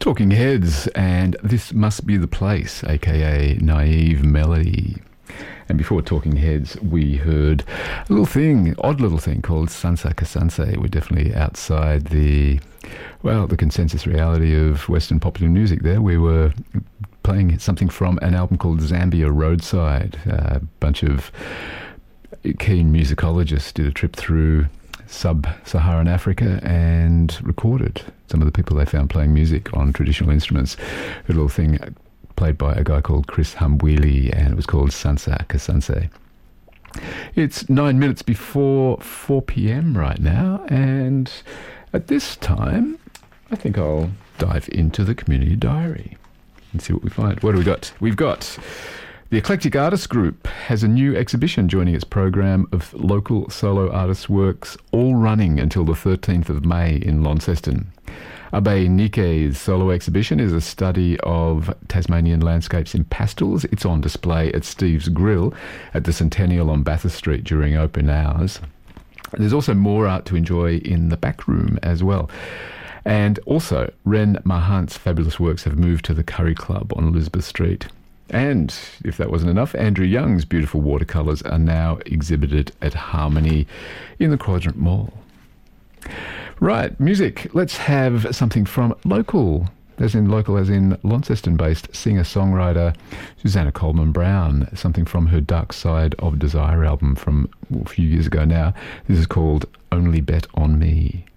Talking Heads, and This Must Be the Place, aka Naive Melody. And before Talking Heads, we heard a odd little thing called Sansa Kasanse. We're definitely outside the consensus reality of Western popular music there. We were playing something from an album called Zambia Roadside. A bunch of keen musicologists did a trip through sub-Saharan Africa and recorded some of the people they found playing music on traditional instruments. A little thing played by a guy called Chris Hambwili, and it was called Sansa Kasanse. It's 9 minutes before 4 p.m. right now, and at this time, I think I'll dive into the Community Diary and see what we find. What do we got? We've got the Eclectic Artists Group has a new exhibition joining its program of local solo artists' works, all running until the 13th of May in Launceston. Abe Nike's solo exhibition is a study of Tasmanian landscapes in pastels. It's on display at Steve's Grill at the Centennial on Bathurst Street during open hours. There's also more art to enjoy in the back room as well. And also, Ren Mahant's fabulous works have moved to the Curry Club on Elizabeth Street. And, if that wasn't enough, Andrew Young's beautiful watercolours are now exhibited at Harmony in the Quadrant Mall. Right, music. Let's have something from local as in Launceston-based singer-songwriter Susanna Coleman-Brown, something from her Dark Side of Desire album from a few years ago now. This is called Only Bet on Me.